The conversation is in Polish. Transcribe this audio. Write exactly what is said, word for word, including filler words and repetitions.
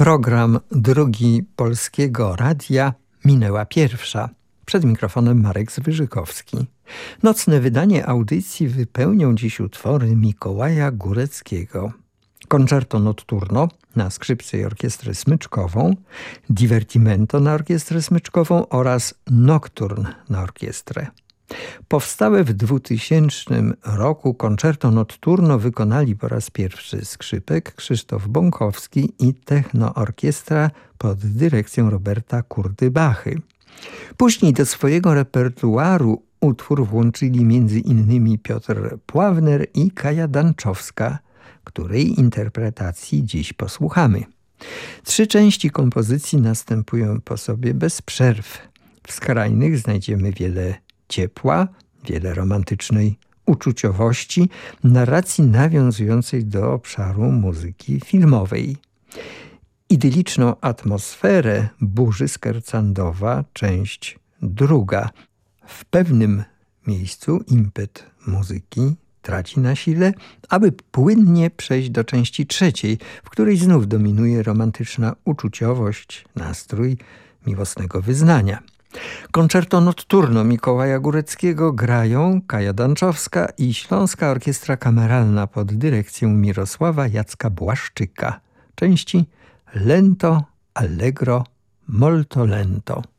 Program drugi Polskiego Radia, minęła pierwsza. Przed mikrofonem Marek Zwyżykowski. Nocne wydanie audycji wypełnią dziś utwory Mikołaja Góreckiego. Concerto Notturno na skrzypce i orkiestrę smyczkową, Divertimento na orkiestrę smyczkową oraz Nocturne na orkiestrę. Powstałe w dwutysięcznym roku Concerto Notturno wykonali po raz pierwszy skrzypek Krzysztof Bąkowski i technoorkiestra pod dyrekcją Roberta Kurdy-Bachy. Później do swojego repertuaru utwór włączyli między innymi Piotr Pławner i Kaja Danczowska, której interpretacji dziś posłuchamy. Trzy części kompozycji następują po sobie bez przerw. W skrajnych znajdziemy wiele ciepła, wiele romantycznej uczuciowości, narracji nawiązującej do obszaru muzyki filmowej. Idyliczną atmosferę burzy Skercandowa, część druga. W pewnym miejscu impet muzyki traci na sile, aby płynnie przejść do części trzeciej, w której znów dominuje romantyczna uczuciowość, nastrój miłosnego wyznania. Concerto Notturno Mikołaja Góreckiego grają Kaja Danczowska i Śląska Orkiestra Kameralna pod dyrekcją Mirosława Jacka-Błaszczyka. Części lento, allegro, molto lento.